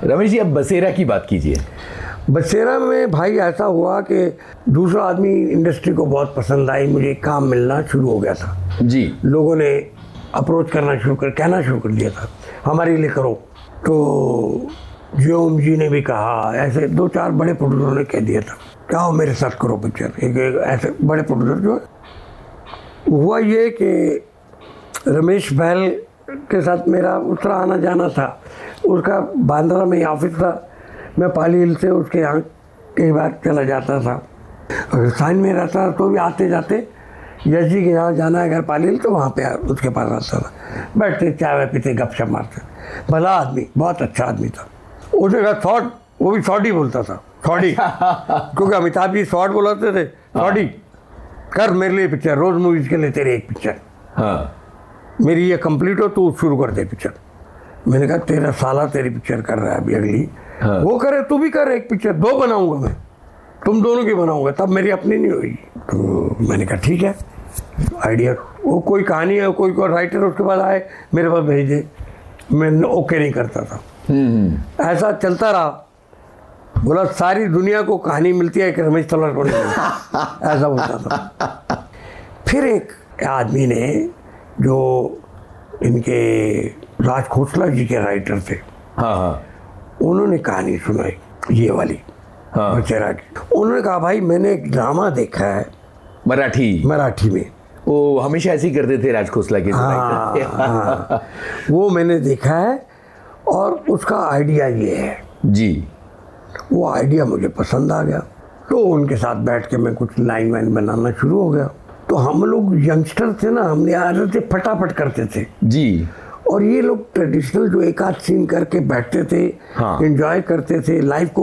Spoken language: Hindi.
रमेश जी, अब बसेरा की बात कीजिए। बसेरा में भाई ऐसा हुआ कि दूसरा आदमी इंडस्ट्री को बहुत पसंद आई, मुझे काम मिलना शुरू हो गया था जी। लोगों ने अप्रोच करना कहना शुरू कर दिया था हमारे लिए करो। तो जियोम जी ने भी कहा, ऐसे 2-4 बड़े प्रोड्यूसरों ने कह दिया था क्या हो मेरे साथ करो पिक्चर। एक ऐसे बड़े प्रोड्यूसर जो हुआ ये कि रमेश बहल के साथ मेरा उस तरह आना जाना था। उसका बांद्रा में ऑफिस था, मैं पाली हिल से उसके यहाँ कई बार चला जाता था। अगर साइन में रहता तो भी आते जाते यश जी के यहाँ जाना है अगर पाली हिल तो वहाँ पे उसके पास रहता था, बैठते चाय वाय पीते गपशप मारते। भला आदमी, बहुत अच्छा आदमी था। उसने कहा शॉर्ट, वो भी शॉर्ट ही बोलता था, शॉर्ट क्योंकि अमिताभ जी शॉर्ट बोलाते थे। शॉर्ट कर मेरे लिए पिक्चर, रोज मूवीज के लिए तेरी एक पिक्चर। हाँ, मेरी ये कंप्लीट हो तो शुरू कर दे पिक्चर। मैंने कहा तेरा साला तेरी पिक्चर कर रहा है अभी अगली। हाँ। वो करे तू भी कर एक पिक्चर, 2 बनाऊंगा मैं, तुम दोनों की बनाऊंगा, तब मेरी अपनी नहीं होगी। तो मैंने कहा ठीक है, आइडिया। वो कोई कहानी है, कोई राइटर उसके पास आए मेरे पास भेज दे, मैं ओके नहीं करता था। ऐसा चलता रहा। बोला सारी दुनिया को कहानी मिलती है कि रमेश तलवार को नहीं मिलती। ऐसा बोलता था। फिर एक आदमी ने जो इनके राज खोसला जी के राइटर थे, हाँ हाँ, उन्होंने कहानी सुनाई ये वाली, हाँ, बसेरा की। उन्होंने कहा भाई मैंने एक ड्रामा देखा है मराठी में। वो हमेशा ऐसे ही करते थे राज खोसला के। हाँ, वो मैंने देखा है और उसका आइडिया ये है जी। वो आइडिया मुझे पसंद आ गया। तो उनके साथ बैठ के मैं कुछ लाइन वाइन बनाना शुरू हो गया। तो हम लोग यंगस्टर थे ना, हमने आदत से फटाफट करते थे जी। और ये लोग ट्रेडिशनल जो एक आध सीन करके बैठते थे, हाँ। एंजॉय करते थे, लाइफ को